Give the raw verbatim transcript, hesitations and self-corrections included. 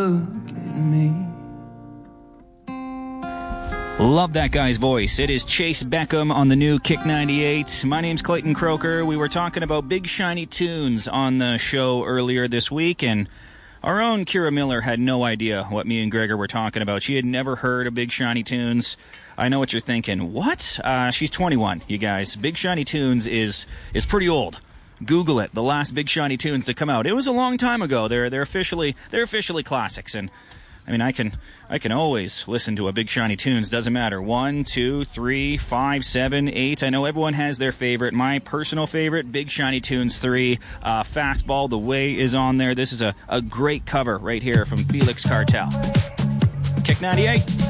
look at me. Love that guy's voice. It is Chase Beckham on the new Kick ninety-eight. My name's Clayton Croker. We were talking about big shiny tunes on the show earlier this week, and our own Kira Miller had no idea what me and Gregor were talking about. She had never heard of Big Shiny Tunes. I know what you're thinking. What? Uh, she's twenty-one, you guys. Big Shiny Tunes is is pretty old. Google it. The last Big Shiny Tunes to come out. It was a long time ago. They're they're officially they're officially classics, and I mean, I can I can always listen to a Big Shiny Tunes. Doesn't matter. One, two, three, five, seven, eight. I know everyone has their favorite. My personal favorite, Big Shiny Tunes three. Uh, Fastball the Way is on there. This is a, a great cover right here from Felix Cartel. Kick ninety-eight.